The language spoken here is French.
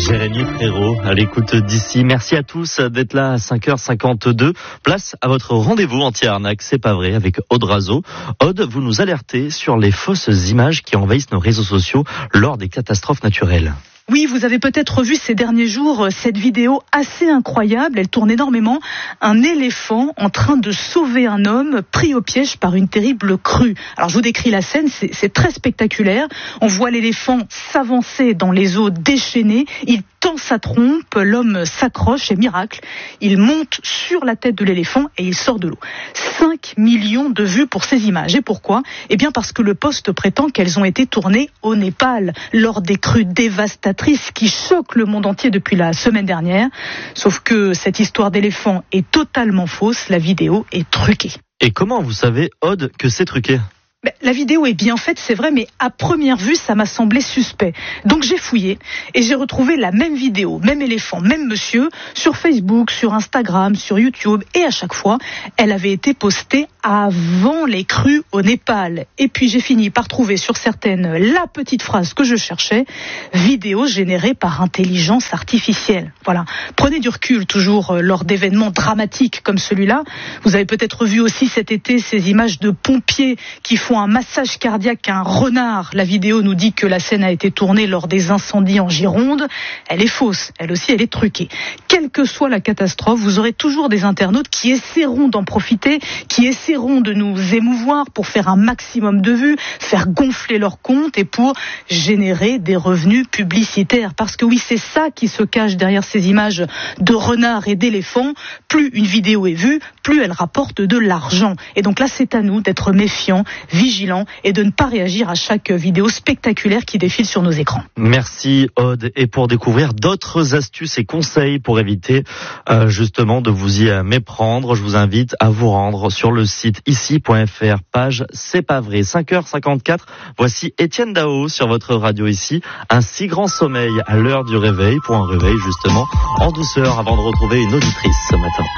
Jérémy Frérot, à l'écoute d'ici. Merci à tous d'être là à 5h52. Place à votre rendez-vous anti-arnaque, c'est pas vrai, avec Aude Razo. Aude, vous nous alertez sur les fausses images qui envahissent nos réseaux sociaux lors des catastrophes naturelles. Oui, vous avez peut-être vu ces derniers jours cette vidéo assez incroyable. Elle tourne énormément. Un éléphant en train de sauver un homme pris au piège par une terrible crue. Alors je vous décris la scène, c'est très spectaculaire. On voit l'éléphant s'avancer dans les eaux déchaînées. Il tend sa trompe, l'homme s'accroche et miracle, il monte sur la tête de l'éléphant et il sort de l'eau. 5 millions de vues pour ces images. Et pourquoi ? Eh bien parce que le Post prétend qu'elles ont été tournées au Népal lors des crues dévastatrices qui choquent le monde entier depuis la semaine dernière. Sauf que cette histoire d'éléphant est totalement fausse, la vidéo est truquée. Et comment vous savez, Aude, que c'est truqué ? La vidéo est bien faite, c'est vrai, mais à première vue, ça m'a semblé suspect. Donc j'ai fouillé et j'ai retrouvé la même vidéo, même éléphant, même monsieur, sur Facebook, sur Instagram, sur YouTube. Et à chaque fois, elle avait été postée avant les crues au Népal. Et puis j'ai fini par trouver sur certaines la petite phrase que je cherchais, vidéo générée par intelligence artificielle. Voilà. Prenez du recul toujours lors d'événements dramatiques comme celui-là. Vous avez peut-être vu aussi cet été ces images de pompiers qui font un massage cardiaque à un renard. La vidéo nous dit que la scène a été tournée lors des incendies en Gironde. Elle est fausse. Elle aussi, elle est truquée. Quelle que soit la catastrophe, vous aurez toujours des internautes qui essaieront d'en profiter, qui essaieront de nous émouvoir pour faire un maximum de vues, faire gonfler leur compte et pour générer des revenus publicitaires. Parce que oui, c'est ça qui se cache derrière ces images de renards et d'éléphants. Plus une vidéo est vue, plus elle rapporte de l'argent. Et donc là, c'est à nous d'être méfiants, vigilants et de ne pas réagir à chaque vidéo spectaculaire qui défile sur nos écrans. Merci Aude. Et pour découvrir d'autres astuces et conseils pour éviter justement de vous y méprendre, je vous invite à vous rendre sur le site ici.fr, page C'est pas vrai. 5h54, voici Étienne Dao sur votre radio ici. Un si grand sommeil à l'heure du réveil, pour un réveil justement en douceur avant de retrouver une auditrice ce matin.